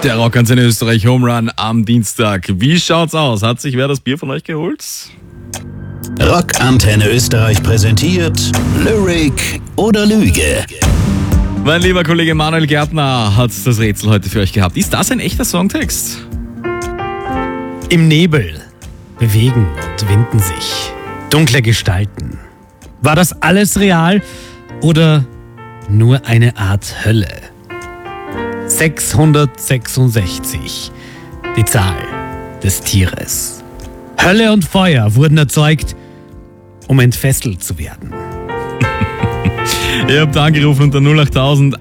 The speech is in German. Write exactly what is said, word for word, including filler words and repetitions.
Der Rockantenne Österreich Home Run am Dienstag. Wie schaut's aus? Hat sich wer das Bier von euch geholt? Rockantenne Österreich präsentiert Lyric oder Lüge. Mein lieber Kollege Manuel Gärtner hat das Rätsel heute für euch gehabt. Ist das ein echter Songtext? Im Nebel bewegen und winden sich dunkle Gestalten. War das alles real oder nur eine Art Hölle? sechshundertsechsundsechzig, die Zahl des Tieres. Hölle und Feuer wurden erzeugt, um entfesselt zu werden. Ihr habt angerufen unter null achttausend